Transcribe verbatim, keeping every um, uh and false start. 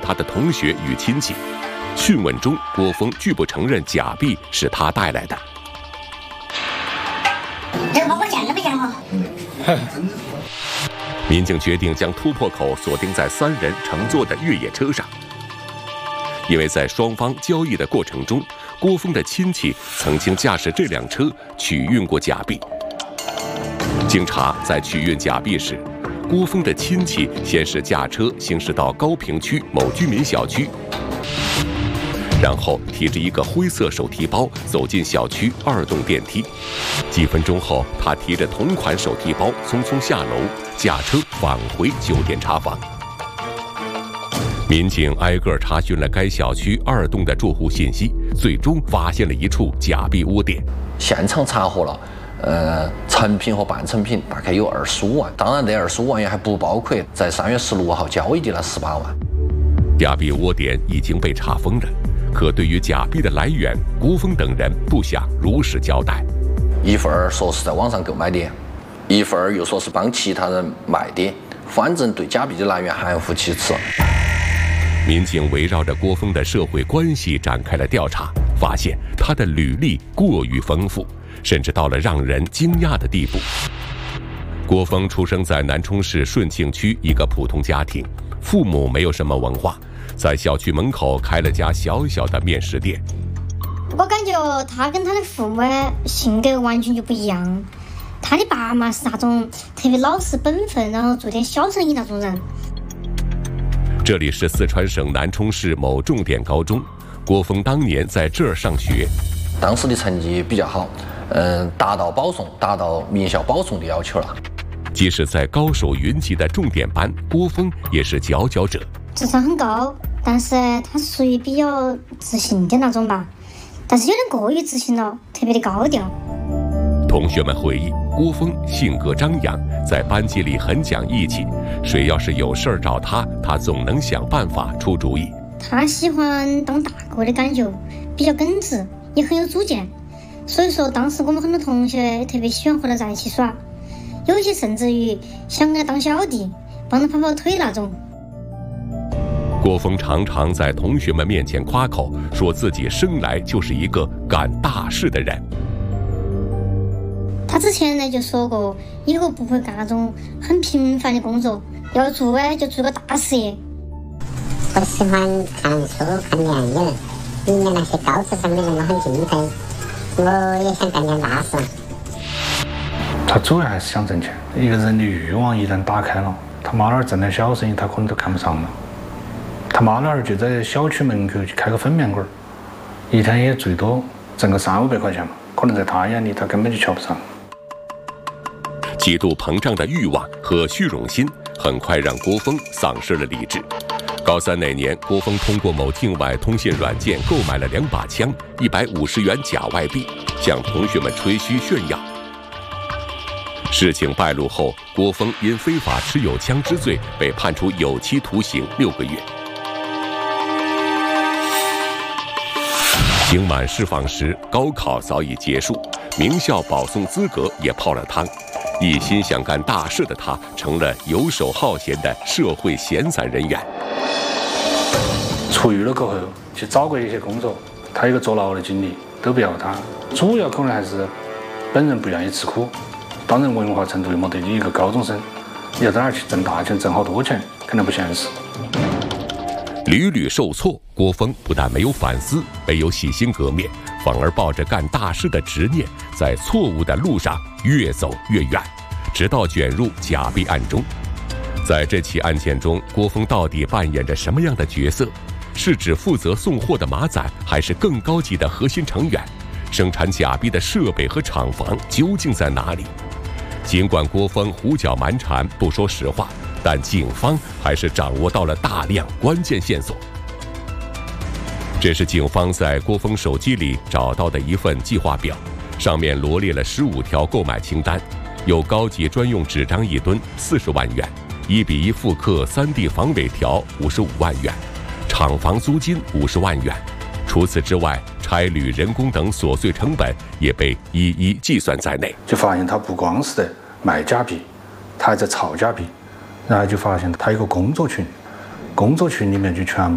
他的同学与亲戚。讯问中，郭峰拒不承认假币是他带来的。 这把我捡了不行吗？ 民警决定将突破口锁定在三人乘坐的越野车上，因为在双方交易的过程中，郭峰的亲戚曾经驾驶这辆车取运过假币。经查，在取运假币时，郭峰的亲戚先是驾车行驶到高坪区某居民小区，然后提着一个灰色手提包走进小区二栋电梯。几分钟后，他提着同款手提包匆匆下楼，驾车返回酒店查房。民警挨个查询了该小区二栋的住户信息，最终发现了一处假币窝点。 现场查获了，呃，成品和半成品大概有二十五万。当然，这二十五万元还不包括在三月十六号交易的那十八万。 假币窝点已经被查封了，可对于假币的来源，郭峰等人不想如实交代。 一份儿说是在网上购买的，一份儿又说是帮其他人卖的，反正对假币的来源含糊其辞。 民警围绕着郭峰的社会关系展开了调查，发现他的履历过于丰富，甚至到了让人惊讶的地步。郭峰出生在南充市顺庆区一个普通家庭，父母没有什么文化，在小区门口开了家小小的面食店。 我感觉他跟他的父母性格完全就不一样。他的爸妈是那种特别老实本分，然后做点小生意那种人。 这里是四川省南充市某重点高中，郭峰当年在这儿上学， 当时的成绩比较好，嗯、呃，达到保送，达到名校保送的要求了。 即使在高手云集的重点班，郭峰也是佼佼者。 智商很高，但是他是属于比较自信的那种吧，但是有点过于自信了，特别的高调。 同学们回忆，郭峰性格张扬，在班级里很讲义气，谁要是有事儿找他，他总能想办法出主意。 他喜欢当大哥的感觉，比较耿直，也很有主见，所以说当时我们很多同学特别喜欢和他在一起耍，有些甚至于想给他当小弟，帮他跑跑腿那种。 郭峰常常在同学们面前夸口，说自己生来就是一个干大事的人。 他之前呢就说过，以后不会干那种很平凡的工作，要做哎就做个大事业。 我喜欢看书看电影，里面那些高智商的人都很敬佩，我也想干点大事。 他主要还是想挣钱，一个人的欲望一旦打开了，他妈那儿挣点小生意他可能都看不上了。他妈那儿就在小区门口去开个粉面馆，一天也最多挣个三五百块钱嘛，可能在他眼里他根本就瞧不上。 极度膨胀的欲望和虚荣心很快让郭峰丧失了理智。高三那年，郭峰通过某境外通信软件购买了两把枪、一百五十元假外币，向同学们吹嘘炫耀。事情败露后，郭峰因非法持有枪支罪被判处有期徒刑六个月。刑满释放时，高考早已结束，名校保送资格也泡了汤。一心想干大事的他，成了游手好闲的社会闲散人员。 出狱了过后，去找过一些工作，他有个坐牢的经历，都不要他。主要可能还是本人不愿意吃苦，当然文化程度又没得你一个高中生，你要在那儿去挣大钱，挣好多钱，肯定不现实。 屡屡受挫，郭峰不但没有反思，没有洗心革面，反而抱着干大事的执念，在错误的路上越走越远，直到卷入假币案中。在这起案件中，郭峰到底扮演着什么样的角色？是指负责送货的马仔，还是更高级的核心成员？生产假币的设备和厂房究竟在哪里？尽管郭峰胡搅蛮缠，不说实话，但警方还是掌握到了大量关键线索。这是警方在郭峰手机里找到的一份计划表，上面罗列了十五条购买清单，有高级专用纸张一吨四十万元，一比一复刻 三 D 防伪条五十五万元，厂房租金五十万元。除此之外，差旅、人工等琐碎成本也被一一计算在内。 就发现他不光是在卖假币，他还在炒假币，然后就发现他有个工作群，工作群里面就全